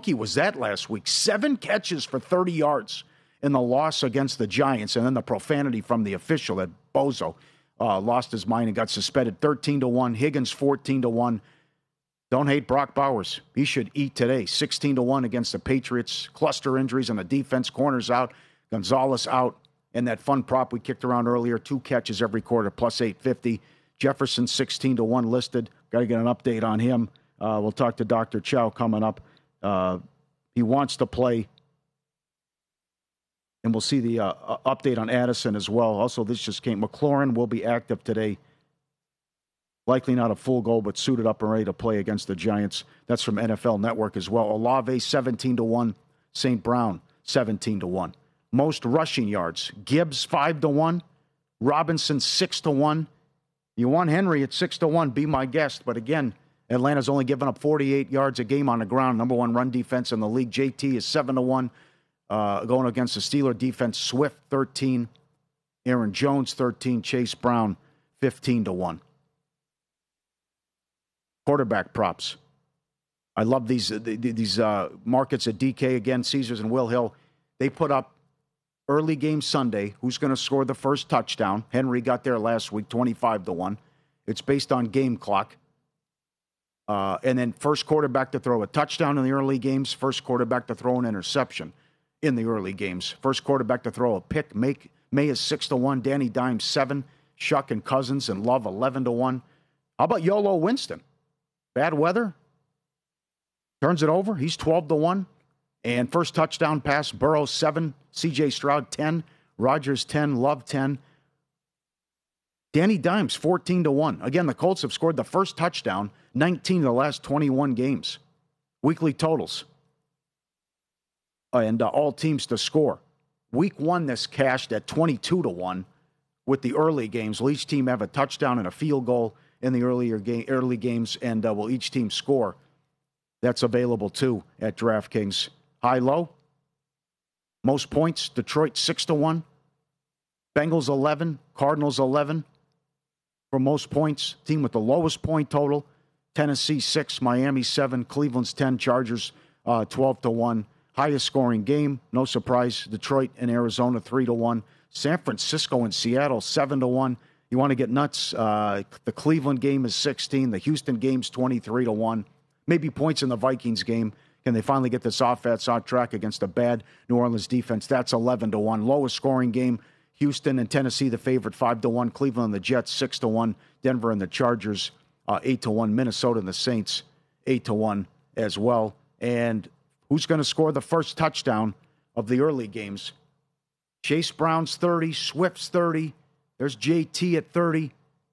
funky was that last week? 7 catches for 30 yards in the loss against the Giants, and then the profanity from the official that Bozo lost his mind and got suspended. 13-1. Higgins 14-1. Don't hate Brock Bowers. He should eat today. 16-1 against the Patriots. Cluster injuries on the defense. Corners out. Gonzalez out. And that fun prop we kicked around earlier, 2 catches every quarter, plus 850. Jefferson 16-1 listed. Got to get an update on him. We'll talk to Dr. Chow coming up. He wants to play. And we'll see the update on Addison as well. Also, this just came. McLaurin will be active today. Likely not a full goal, but suited up and ready to play against the Giants. That's from NFL Network as well. Olave 17-1. St. Brown 17-1. Most rushing yards. Gibbs 5-1. Robinson 6-1. You want Henry at 6-1, be my guest. But again, Atlanta's only given up 48 yards a game on the ground. Number 1 run defense in the league. JT is 7-1. Going against the Steeler defense. Swift 13. Aaron Jones 13. Chase Brown 15-1. Quarterback props. I love these markets at DK again. Caesars and Will Hill. They put up early game Sunday. Who's going to score the first touchdown? Henry got there last week, 25-1. It's based on game clock. And then first quarterback to throw a touchdown in the early games. First quarterback to throw an interception in the early games. First quarterback to throw a pick. May is 6-1. Danny Dimes 7. Shuck and Cousins and Love 11-1. How about YOLO Winston? Bad weather. Turns it over. He's 12-1. And first touchdown pass, Burrow 7. C.J. Stroud 10. Rodgers 10. Love 10. Danny Dimes 14-1. Again, the Colts have scored the first touchdown 19 of the last 21 games. Weekly totals. And all teams to score. Week 1, this cashed at 22-1 with the early games. Will each team have a touchdown and a field goal in the early games, and will each team score? That's available, too, at DraftKings. High-low. Most points, Detroit 6-1. Bengals 11. Cardinals 11. For most points, team with the lowest point total. Tennessee 6. Miami 7. Cleveland's 10. Chargers 12-1. Highest scoring game, no surprise, Detroit and Arizona 3-1. San Francisco and Seattle 7-1. You want to get nuts? The Cleveland game is 16. The Houston game's 23-1. Maybe points in the Vikings game. Can they finally get this offense on track against a bad New Orleans defense? That's 11-1. Lowest scoring game, Houston and Tennessee, the favorite 5-1. Cleveland and the Jets 6-1. Denver and the Chargers 8-1. Minnesota and the Saints 8-1 as well. And who's going to score the first touchdown of the early games? Chase Brown's 30. Swift's 30. There's JT at 30.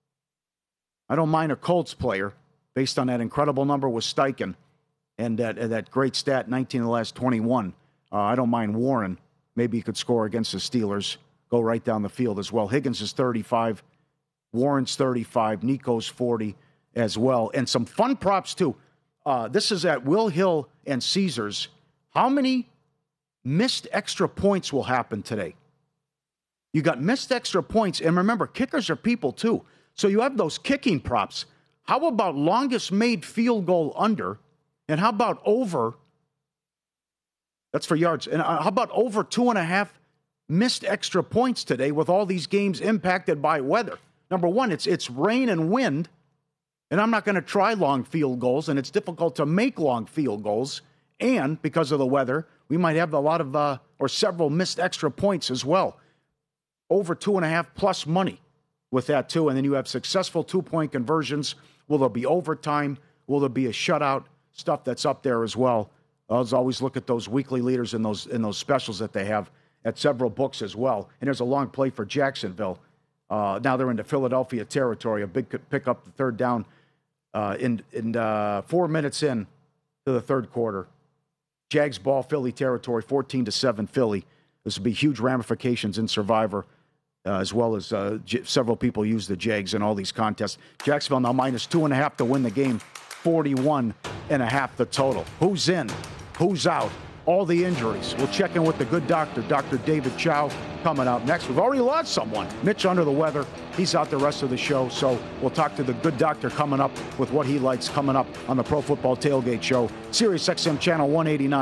I don't mind a Colts player based on that incredible number with Steichen and that great stat, 19 of the last 21. I don't mind Warren. Maybe he could score against the Steelers. Go right down the field as well. Higgins is 35. Warren's 35. Nico's 40 as well. And some fun props, too. This is at Will Hill and Caesars. How many missed extra points will happen today? You got missed extra points. And remember, kickers are people, too. So you have those kicking props. How about longest made field goal under? And how about over? That's for yards. And how about over 2.5 missed extra points today with all these games impacted by weather? Number one, it's rain and wind. And I'm not going to try long field goals, and it's difficult to make long field goals. And because of the weather, we might have a lot of or several missed extra points as well. Over 2.5 plus money with that, too. And then you have successful 2-point conversions. Will there be overtime? Will there be a shutout? Stuff that's up there as well. I'll always look at those weekly leaders in those specials that they have at several books as well. And there's a long play for Jacksonville. Now they're into Philadelphia territory. A big pick up the third down in 4 minutes in to the third quarter. Jags ball, Philly territory, 14-7 Philly. This will be huge ramifications in Survivor, as well as several people use the Jags in all these contests. Jacksonville now minus 2.5 to win the game, 41.5 the total. Who's in? Who's out? All the injuries. We'll check in with the good doctor, Dr. David Chow, coming up next. We've already lost someone. Mitch under the weather. He's out the rest of the show, so we'll talk to the good doctor coming up with what he likes coming up on the Pro Football Tailgate Show. Sirius XM Channel 189.